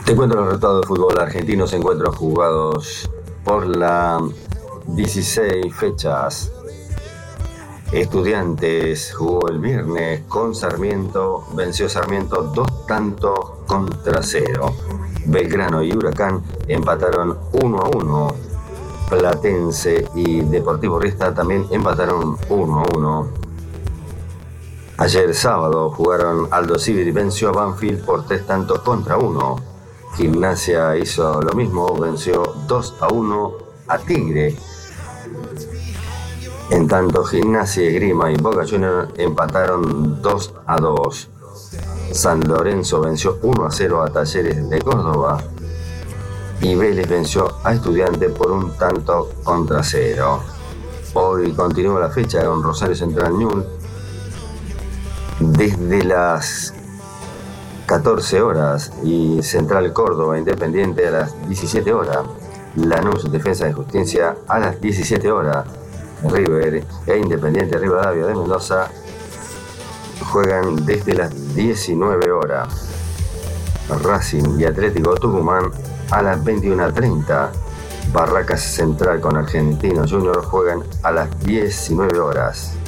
Te cuento los resultados de fútbol argentino. Encuentros jugados por las 16 fechas. Estudiantes jugó el viernes con Sarmiento, venció Sarmiento 2-0. Belgrano y Huracán empataron 1-1. Platense y Deportivo Riestra también empataron 1-1. Ayer sábado jugaron Aldo Civi y venció a Banfield por 3-1. Gimnasia hizo lo mismo, venció 2-1 a Tigre. En tanto, Gimnasia, Esgrima y Boca Juniors empataron 2-2. San Lorenzo venció 1-0 a Talleres de Córdoba. Y Vélez venció a Estudiantes por 1-0. Hoy continúa la fecha con Rosario Central Newell's desde las 14 horas y Central Córdoba Independiente a las 17 horas. Lanús Defensa de Justicia a las 17 horas. River e Independiente Rivadavia de Mendoza juegan desde las 19 horas. Racing y Atlético Tucumán a las 21:30. Barracas Central con Argentinos Juniors juegan a las 19 horas.